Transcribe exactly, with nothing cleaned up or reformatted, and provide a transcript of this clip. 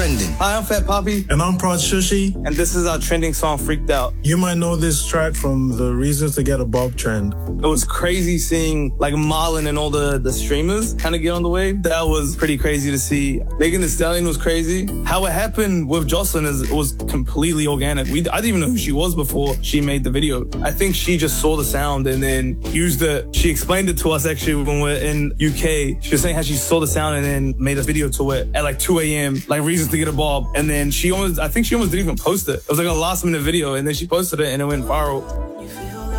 trending. Hi, I'm Fat Poppy. And I'm Prod Shushi. And this is our trending song, Freaked Out. You might know this track from the Reasons to Get a Bob trend. It was crazy seeing like Marlon and all the, the streamers kind of get on the wave. That was pretty crazy to see. Megan Thee Stallion was crazy. How it happened with Jocelyn is it was completely organic. We, I didn't even know who she was before she made the video. I think she just saw the sound and then used it. She explained it to us actually when we we're in U K. She was saying how she saw the sound and then made a video to it at like two A M like Reasons to Get a Bob. And then she almost, I think she almost didn't even post it. It was like a last minute video and then she posted it and it went viral.